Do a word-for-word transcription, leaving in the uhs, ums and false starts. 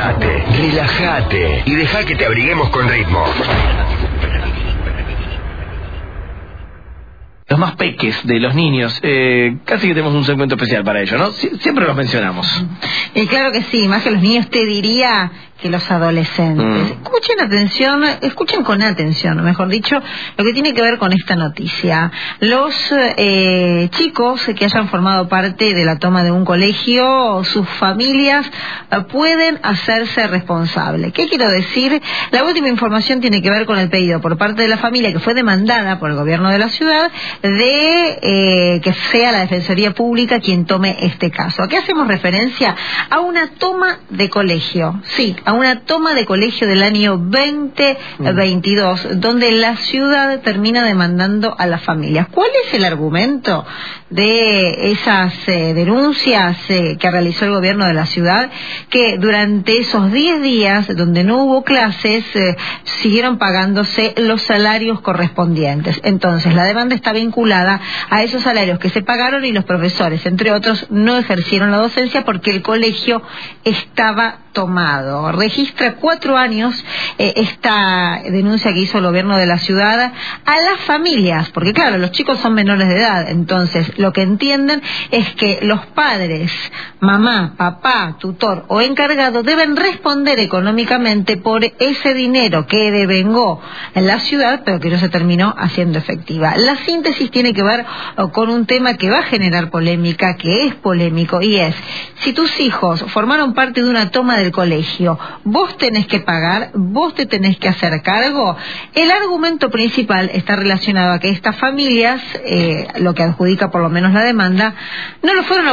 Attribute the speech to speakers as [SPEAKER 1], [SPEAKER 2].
[SPEAKER 1] Acomodate, relájate y deja que te abriguemos con ritmo.
[SPEAKER 2] Los más peques de los niños, eh, casi que tenemos un segmento especial para ello, ¿no? Sie siempre los mencionamos.
[SPEAKER 3] Eh, claro que sí, más que los niños te diría que los adolescentes. Mm. Escuchen atención, escuchen con atención, mejor dicho, lo que tiene que ver con esta noticia. Los eh, chicos que hayan formado parte de la toma de un colegio, sus familias eh, pueden hacerse responsables. ¿Qué quiero decir? La última información tiene que ver con el pedido por parte de la familia que fue demandada por el gobierno de la ciudad de eh, que sea la Defensoría Pública quien tome este caso. ¿A qué hacemos referencia? A una toma de colegio, sí, a una toma de colegio del año veinte veintidós, mm. donde la ciudad termina demandando a las familias. ¿Cuál es el argumento de esas eh, denuncias eh, que realizó el gobierno de la ciudad? Que durante esos diez días, donde no hubo clases, eh, siguieron pagándose los salarios correspondientes. Entonces, la demanda está vinculada a esos salarios que se pagaron y los profesores, entre otros, no ejercieron la docencia porque el colegio estaba tomado. Registra cuatro años eh, esta denuncia que hizo el gobierno de la ciudad a las familias, porque claro, los chicos son menores de edad, entonces lo que entienden es que los padres, mamá, papá, tutor o encargado deben responder económicamente por ese dinero que devengó en la ciudad, pero que no se terminó haciendo efectiva. La síntesis tiene que ver con un tema que va a generar polémica, que es polémico, y es, si tus hijos formaron parte de una toma del colegio, vos tenés que pagar, vos te tenés que hacer cargo. El argumento principal está relacionado a que estas familias, eh, lo que adjudica por lo menos la demanda, no lo fueron